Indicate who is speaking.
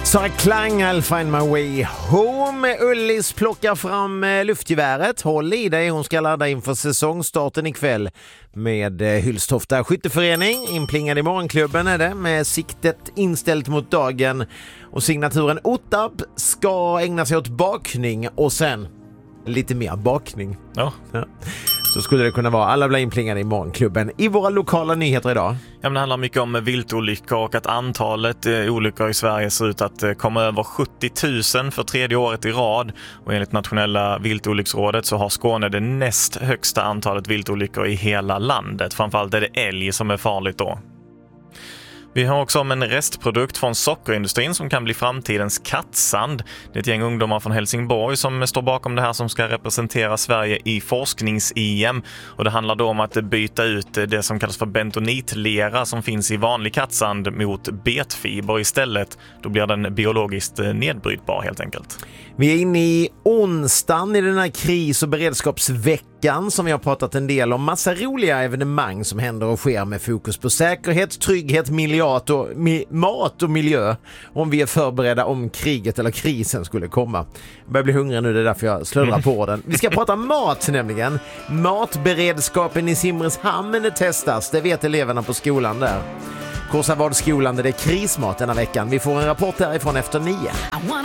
Speaker 1: Sara Klang, I'll find my way home. Ullis plockar fram luftgeväret. Håll i dig, hon ska ladda inför säsongstarten ikväll med Hyllstofta skytteförening. Inplingad i morgonklubben är det, med siktet inställt mot dagen. Och signaturen Ottab ska ägna sig åt bakning och sen lite mer bakning.
Speaker 2: Ja.
Speaker 1: Så skulle det kunna vara. Alla blir inplingade i morgonklubben. I våra lokala nyheter idag.
Speaker 2: Ja, men det handlar mycket om viltolyckor och att antalet olyckor i Sverige ser ut att komma över 70 000 för tredje året i rad. Och enligt nationella viltolycksrådet så har Skåne det näst högsta antalet viltolyckor i hela landet. Framförallt är det älg som är farligt då. Vi har också om en restprodukt från sockerindustrin som kan bli framtidens kattsand. Det är ett gäng ungdomar från Helsingborg som står bakom det här, som ska representera Sverige i forsknings-EM. Och det handlar då om att byta ut det som kallas för bentonitlera som finns i vanlig kattsand mot betfiber istället. Då blir den biologiskt nedbrytbar helt enkelt.
Speaker 1: Vi är inne i onsdagen i den här kris- och beredskapsveckan som vi har pratat en del om. Massa roliga evenemang som händer och sker med fokus på säkerhet, trygghet, mat och miljö. Om vi är förberedda om kriget eller krisen skulle komma. Jag börjar bli hungrig nu, det är därför jag slödrar på den. Vi ska prata mat nämligen. Matberedskapen i Simrishamn testas, det vet eleverna på skolan där. Korsavadsskolan, där det är krismat denna veckan. Vi får en rapport därifrån efter 9.